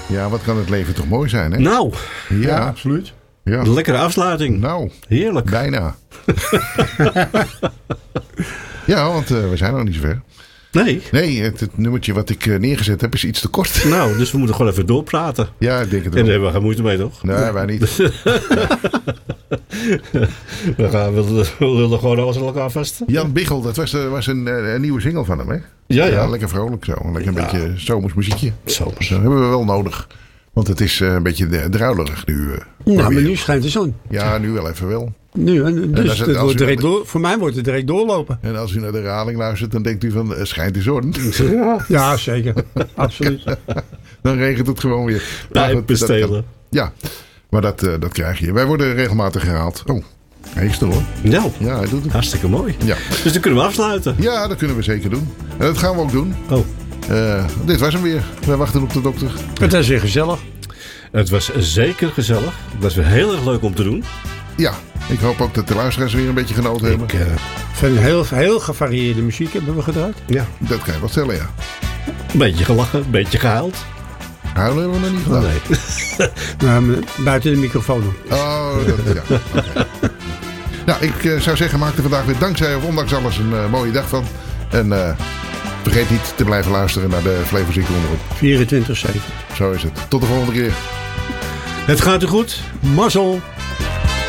Ja, wat kan het leven toch mooi zijn, hè? Nou, Ja, absoluut. ja. een lekkere afsluiting. Nou, Heerlijk. bijna. Ja, want we zijn nog niet zo ver. Nee. Nee, het nummertje wat ik neergezet heb is iets te kort. Nou, dus we moeten gewoon even doorpraten. Ja, ik denk het En daar wel. hebben we geen moeite mee, toch? Nee, wij niet. We lullen gewoon alles aan elkaar vast. Jan Biggel, dat was een nieuwe single van hem, hè? Ja. Lekker vrolijk zo. Lekker een beetje zomers muziekje. Zomers. Dat hebben we wel nodig. Want het is een beetje druilerig nu. Maar nu schijnt de zon. Ja, nu wel even wel. Nu, dus als het wordt u- direct voor mij wordt het direct doorlopen. En als u naar de herhaling luistert, dan denkt u van, schijnt de zon. Ja, zeker. Absoluut. Dan regent het gewoon weer. Maar goed, Pijpen dat kan. stelen. Ja, maar dat krijg je. Wij worden regelmatig herhaald. Oh, hij is er hoor. Nou, Ja, hij doet het. hartstikke mooi. Ja. Dus dan kunnen we afsluiten. Ja, dat kunnen we zeker doen. En dat gaan we ook doen. Oh, Dit was hem weer. Wij wachten op de dokter. Het is weer gezellig. het was zeker gezellig. Dat is weer heel erg leuk om te doen. Ja, ik hoop ook dat de luisteraars weer een beetje genoten hebben. Van heel gevarieerde muziek hebben we gedraaid. Ja, Dat kan je wel stellen, ja. een beetje gelachen, een beetje gehuild. Huilen hebben we nog niet gedaan. Nee. Maar buiten de microfoon om. Oh, ja. Oké. Nou, ik zou zeggen, maak er vandaag weer dankzij of ondanks alles een mooie dag van. En vergeet niet te blijven luisteren naar de Flevoziek onderop. 24/7. Zo is het. Tot de volgende keer. Het gaat u goed. Mazzel.